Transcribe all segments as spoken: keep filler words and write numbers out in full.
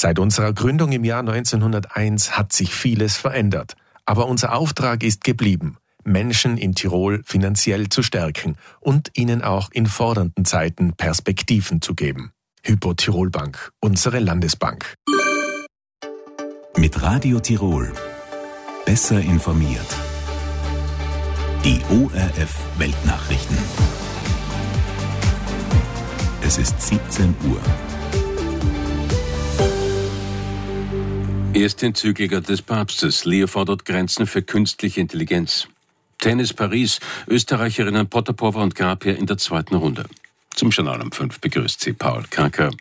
Seit unserer Gründung im Jahr neunzehnhunderteins hat sich vieles verändert. Aber unser Auftrag ist geblieben, Menschen in Tirol finanziell zu stärken und ihnen auch in fordernden Zeiten Perspektiven zu geben. Hypo Tirol Bank, unsere Landesbank. Mit Radio Tirol. Besser informiert. Die O R F Weltnachrichten. Es ist siebzehn Uhr. Erste Enzyklika des Papstes. Leo fordert Grenzen für künstliche Intelligenz. Tennis Paris. Österreicherinnen Potapova und Grapia in der zweiten Runde. Zum Journal um fünf begrüßt sie Paul Karker.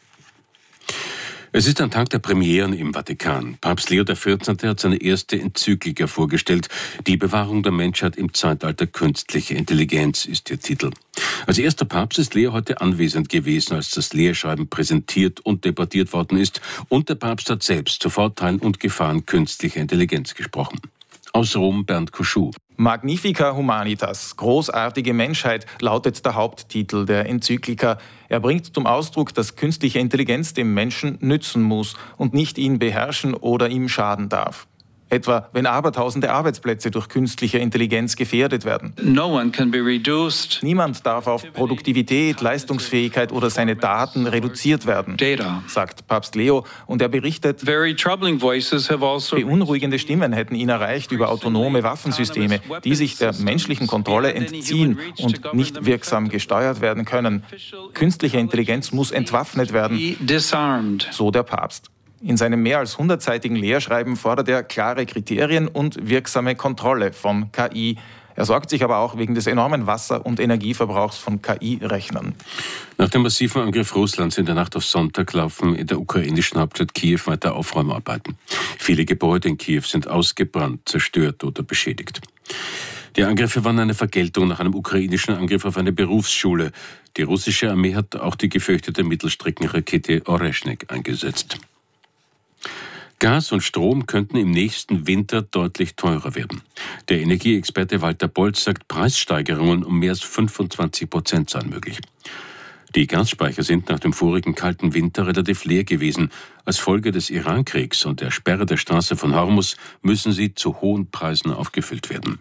Es ist ein Tag der Premieren im Vatikan. Papst Leo der vierzehnte hat seine erste Enzyklika vorgestellt. Die Bewahrung der Menschheit im Zeitalter künstliche Intelligenz ist ihr Titel. Als erster Papst ist Leo heute anwesend gewesen, als das Lehrschreiben präsentiert und debattiert worden ist. Und der Papst hat selbst zu Vorteilen und Gefahren künstlicher Intelligenz gesprochen. Aus Rom Bernd Kuschou. Magnifica Humanitas, großartige Menschheit, lautet der Haupttitel der Enzyklika. Er bringt zum Ausdruck, dass künstliche Intelligenz dem Menschen nützen muss und nicht ihn beherrschen oder ihm schaden darf. Etwa, wenn abertausende Arbeitsplätze durch künstliche Intelligenz gefährdet werden. No one can be reduced. Niemand darf auf Produktivität, Leistungsfähigkeit oder seine Daten reduziert werden, Data. sagt Papst Leo. Und er berichtet, Very troubling voices have also beunruhigende Stimmen hätten ihn erreicht über autonome Waffensysteme, die sich der menschlichen Kontrolle entziehen und nicht wirksam gesteuert werden können. Künstliche Intelligenz muss entwaffnet werden, disarmed. so der Papst. In seinem mehr als hundertseitigen Lehrschreiben fordert er klare Kriterien und wirksame Kontrolle von K I. Er sorgt sich aber auch wegen des enormen Wasser- und Energieverbrauchs von K I-Rechnern. Nach dem massiven Angriff Russlands in der Nacht auf Sonntag laufen in der ukrainischen Hauptstadt Kiew weiter Aufräumarbeiten. Viele Gebäude in Kiew sind ausgebrannt, zerstört oder beschädigt. Die Angriffe waren eine Vergeltung nach einem ukrainischen Angriff auf eine Berufsschule. Die russische Armee hat auch die gefürchtete Mittelstreckenrakete Oreshnik eingesetzt. Gas und Strom könnten im nächsten Winter deutlich teurer werden. Der Energieexperte Walter Bolz sagt, Preissteigerungen um mehr als fünfundzwanzig Prozent seien möglich. Die Gasspeicher sind nach dem vorigen kalten Winter relativ leer gewesen. Als Folge des Irankriegs und der Sperre der Straße von Hormuz müssen sie zu hohen Preisen aufgefüllt werden.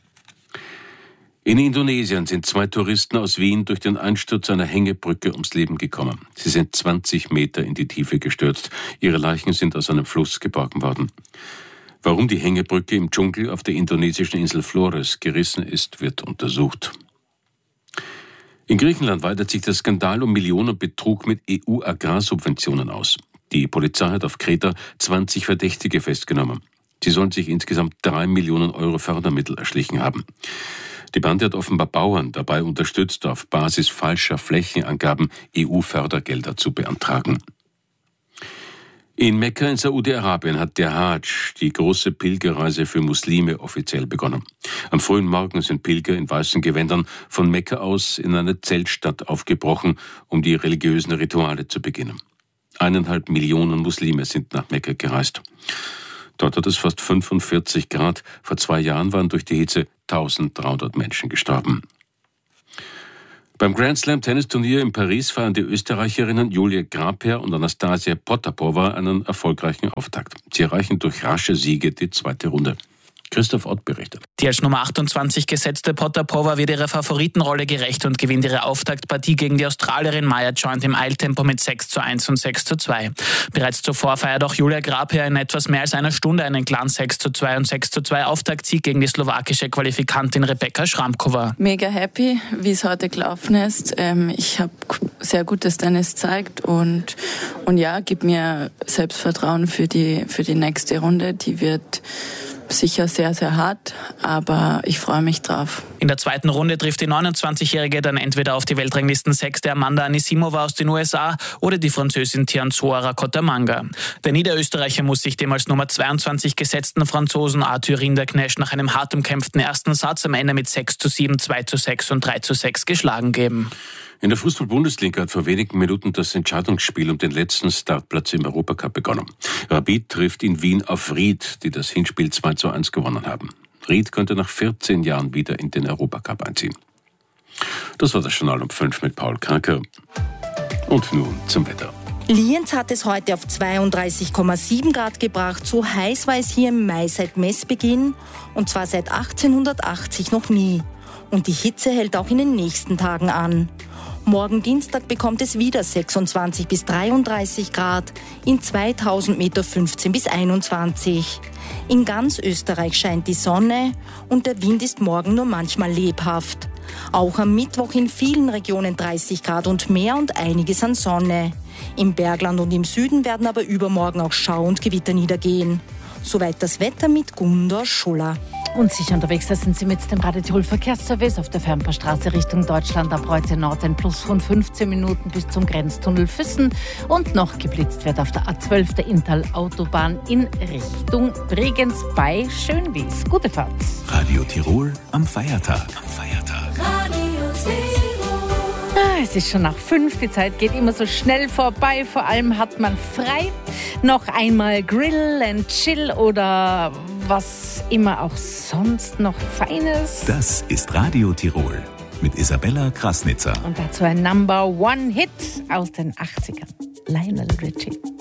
In Indonesien sind zwei Touristen aus Wien durch den Einsturz einer Hängebrücke ums Leben gekommen. Sie sind zwanzig Meter in die Tiefe gestürzt. Ihre Leichen sind aus einem Fluss geborgen worden. Warum die Hängebrücke im Dschungel auf der indonesischen Insel Flores gerissen ist, wird untersucht. In Griechenland weitet sich der Skandal um Millionenbetrug mit E U-Agrarsubventionen aus. Die Polizei hat auf Kreta zwanzig Verdächtige festgenommen. Sie sollen sich insgesamt drei Millionen Euro Fördermittel erschlichen haben. Die Bande hat offenbar Bauern dabei unterstützt, auf Basis falscher Flächenangaben E U-Fördergelder zu beantragen. In Mekka in Saudi-Arabien hat der Hadsch, die große Pilgerreise für Muslime, offiziell begonnen. Am frühen Morgen sind Pilger in weißen Gewändern von Mekka aus in eine Zeltstadt aufgebrochen, um die religiösen Rituale zu beginnen. Eineinhalb Millionen Muslime sind nach Mekka gereist. Dort hat es fast fünfundvierzig Grad. Vor zwei Jahren waren durch die Hitze dreizehnhundert Menschen gestorben. Beim Grand Slam Tennisturnier in Paris feiern die Österreicherinnen Julia Grapia und Anastasia Potapova einen erfolgreichen Auftakt. Sie erreichen durch rasche Siege die zweite Runde. Christoph Ott berichtet. Die als Nummer achtundzwanzig gesetzte Potapova wird ihrer Favoritenrolle gerecht und gewinnt ihre Auftaktpartie gegen die Australierin Maya Joint im Eiltempo mit sechs zu eins und sechs zu zwei. Bereits zuvor feiert auch Julia Grapia in etwas mehr als einer Stunde einen klaren sechs zu zwei und sechs zu zwei Auftaktsieg gegen die slowakische Qualifikantin Rebeka Schramkova. Mega happy, wie es heute gelaufen ist. Ich habe sehr gutes Tennis gezeigt und, und ja, gibt mir Selbstvertrauen für die, für die nächste Runde. Die wird sicher sehr, sehr hart, aber ich freue mich drauf. In der zweiten Runde trifft die neunundzwanzigjährige dann entweder auf die Weltranglistensechste Amanda Anisimova aus den U S A oder die Französin Tianzhua Rakotomanga. Der Niederösterreicher muss sich dem als Nummer zweiundzwanzig gesetzten Franzosen Arthur Rinderknecht nach einem hart umkämpften ersten Satz am Ende mit sechs zu sieben, zwei zu sechs und drei zu sechs geschlagen geben. In der Fußball-Bundesliga hat vor wenigen Minuten das Entscheidungsspiel um den letzten Startplatz im Europacup begonnen. Rapid trifft in Wien auf Ried, die das Hinspiel zwei zu eins gewonnen haben. Ried könnte nach vierzehn Jahren wieder in den Europacup einziehen. Das war das Journal um fünf mit Paul Karker. Und nun zum Wetter. Lienz hat es heute auf zweiunddreißig Komma sieben Grad gebracht. So heiß war es hier im Mai seit Messbeginn und zwar seit achtzehnhundertachtzig noch nie. Und die Hitze hält auch in den nächsten Tagen an. Morgen Dienstag bekommt es wieder sechsundzwanzig bis dreiunddreißig Grad, in zweitausend Meter fünfzehn bis einundzwanzig. In ganz Österreich scheint die Sonne und der Wind ist morgen nur manchmal lebhaft. Auch am Mittwoch in vielen Regionen dreißig Grad und mehr und einiges an Sonne. Im Bergland und im Süden werden aber übermorgen auch Schau- und Gewitter niedergehen. Soweit das Wetter mit Gunda Schuller. Und sicher unterwegs, da sind Sie mit dem Radio Tirol Verkehrsservice auf der Fernpaarstraße Richtung Deutschland ab heute Nord ein Plus von fünfzehn Minuten bis zum Grenztunnel Füssen und noch geblitzt wird auf der A zwölf der Inntal-Autobahn in Richtung Bregenz bei Schönwies. Gute Fahrt. Radio Tirol am Feiertag. Am Feiertag. Radio Tirol. Ah, es ist schon nach fünf, die Zeit geht immer so schnell vorbei, vor allem hat man frei. Noch einmal Grill and Chill oder was immer auch sonst noch Feines. Das ist Radio Tirol mit Isabella Krasnitzer. Und dazu ein Number One Hit aus den achtzigern. Lionel Richie.